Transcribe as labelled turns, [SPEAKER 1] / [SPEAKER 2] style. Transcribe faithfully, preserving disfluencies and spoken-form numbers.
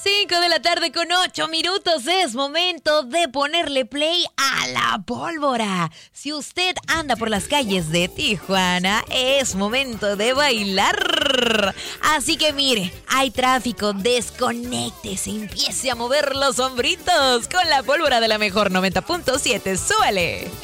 [SPEAKER 1] cinco de la tarde con ocho minutos. Es momento de ponerle play a la pólvora. Si usted anda por las calles de Tijuana, es momento de bailar. Así que mire, hay tráfico, desconéctese, empiece a mover los hombritos con la pólvora de la mejor noventa punto siete. ¡Súbele!